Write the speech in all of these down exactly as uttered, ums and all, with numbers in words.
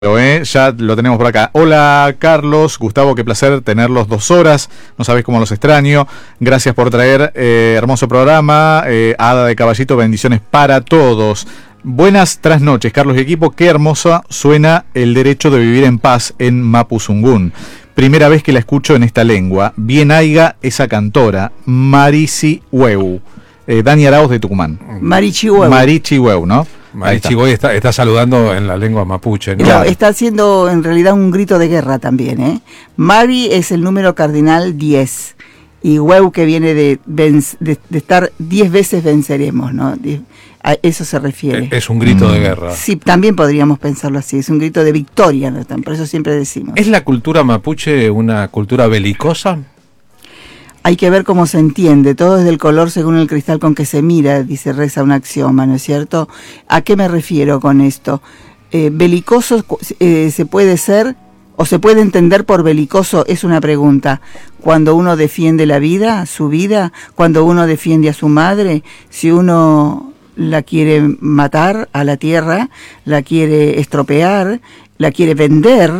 ¿eh? Ya lo tenemos por acá. Hola Carlos, Gustavo, qué placer tenerlos dos horas. No sabés cómo los extraño. Gracias por traer eh, hermoso programa. Eh, Hada de Caballito, bendiciones para todos. Buenas trasnoches, Carlos y equipo. Qué hermosa suena el derecho de vivir en paz en Mapuzungún. Primera vez que la escucho en esta lengua. Bien aiga esa cantora, Marici Hueu. Eh, Dani Arauz de Tucumán. Marici Hueu. Marici Hueu, ¿no? Marici Hueu está, está saludando en la lengua mapuche, ¿no? Claro, está haciendo en realidad un grito de guerra también, ¿eh? Mari es el número cardinal diez. Y Hueu, que viene de, de, de estar diez veces venceremos, ¿no? A eso se refiere. Es un grito mm. de guerra. Sí, también podríamos pensarlo así. Es un grito de victoria, ¿no? Por eso siempre decimos. ¿Es la cultura mapuche una cultura belicosa? Hay que ver cómo se entiende, todo es del color según el cristal con que se mira, dice, reza un axioma, ¿no es cierto? ¿A qué me refiero con esto? Eh, belicoso eh, se puede ser, o se puede entender por belicoso, es una pregunta. Cuando uno defiende la vida, su vida, cuando uno defiende a su madre, si uno la quiere matar a la tierra, la quiere estropear, la quiere vender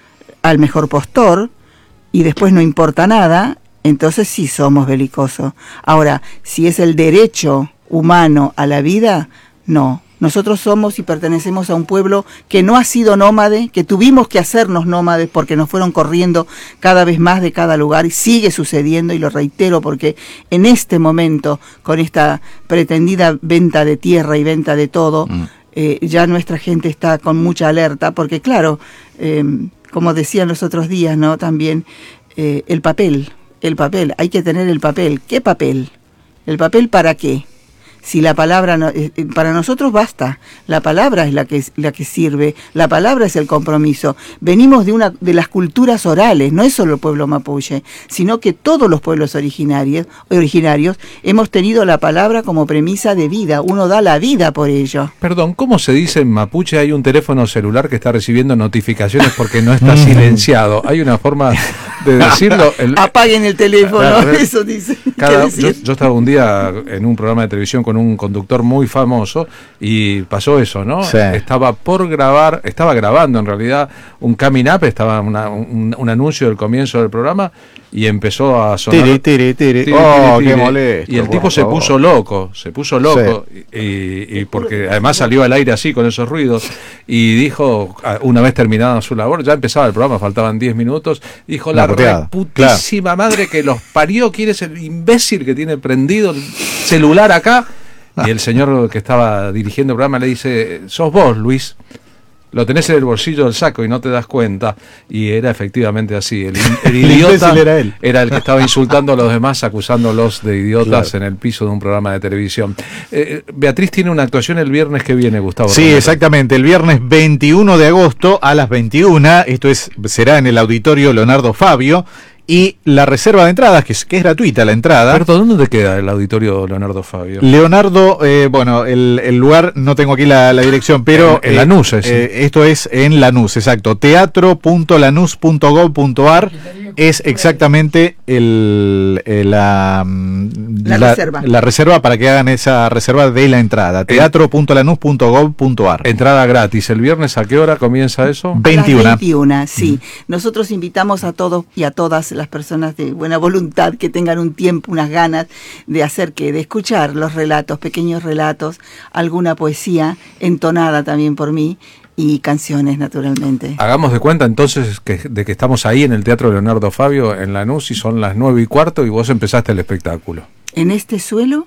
al mejor postor, y después no importa nada, entonces sí somos belicosos. Ahora, si es el derecho humano a la vida, no. Nosotros somos y pertenecemos a un pueblo que no ha sido nómade, que tuvimos que hacernos nómades porque nos fueron corriendo cada vez más de cada lugar y sigue sucediendo, y lo reitero porque en este momento, con esta pretendida venta de tierra y venta de todo, mm. eh, ya nuestra gente está con mucha alerta porque claro, eh, como decían los otros días, ¿no? También eh, el papel. El papel, hay que tener el papel. ¿Qué papel? ¿El papel para qué? Si la palabra, no, eh, para nosotros basta, la palabra es la que, la que sirve, la palabra es el compromiso. Venimos de una de las culturas orales, no es solo el pueblo mapuche, sino que todos los pueblos originarios, originarios hemos tenido la palabra como premisa de vida, uno da la vida por ello. Perdón, ¿cómo se dice en mapuche? Hay un teléfono celular que está recibiendo notificaciones porque no está silenciado. Hay una forma de decirlo. El, Apaguen el teléfono, cada, eso dice. Cada, yo, yo estaba un día en un programa de televisión con un conductor muy famoso y pasó eso, ¿no? Sí. Estaba por grabar, estaba grabando en realidad un coming up, estaba una, un, un anuncio del comienzo del programa y empezó a sonar. Tiri, tiri, tiri. tiri oh, tiri, qué molesto. Y el tipo se favor. puso loco, se puso loco, sí. y, y porque además salió al aire así con esos ruidos y dijo, una vez terminada su labor, ya empezaba el programa, faltaban diez minutos, dijo, la, la reputísima claro. madre que los parió, ¿quién es el imbécil que tiene prendido el celular acá? Y el señor que estaba dirigiendo el programa le dice, sos vos, Luis, lo tenés en el bolsillo del saco y no te das cuenta. Y era efectivamente así. El, el idiota era, él. era el que estaba insultando a los demás, acusándolos de idiotas claro. en el piso de un programa de televisión. Eh, Beatriz tiene una actuación el viernes que viene, Gustavo. Sí, Romero. Exactamente. El viernes veintiuno de agosto a las veintiuna. Esto es será en el auditorio Leonardo Fabio. Y la reserva de entradas, que es, que es gratuita la entrada. Perdón, ¿dónde te queda el auditorio Leonardo Fabio? Leonardo, eh, bueno, el, el lugar, no tengo aquí la, la dirección, pero... En, en eh, Lanús, es. Eh, esto es en Lanús, exacto. teatro punto lanús punto gov punto ar es exactamente el, el, la, la, la, reserva. la reserva para que hagan esa reserva de la entrada. teatro punto lanús punto gov punto ar. Entrada gratis. ¿El viernes a qué hora comienza eso? veintiuna. veintiuna, sí. Mm. Nosotros invitamos a todos y a todas las personas de buena voluntad que tengan un tiempo, unas ganas de hacer que, de escuchar los relatos, pequeños relatos, alguna poesía entonada también por mí y canciones naturalmente. Hagamos de cuenta entonces que, de que estamos ahí en el Teatro Leonardo Fabio en Lanús y son las nueve y cuarto y vos empezaste el espectáculo. En este suelo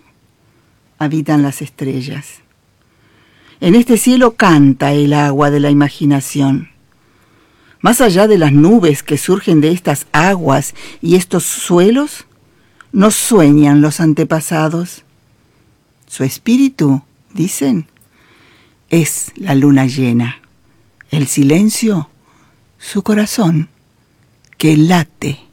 habitan las estrellas. En este cielo canta el agua de la imaginación. Más allá de las nubes que surgen de estas aguas y estos suelos, no sueñan los antepasados. Su espíritu, dicen, es la luna llena. El silencio, su corazón, que late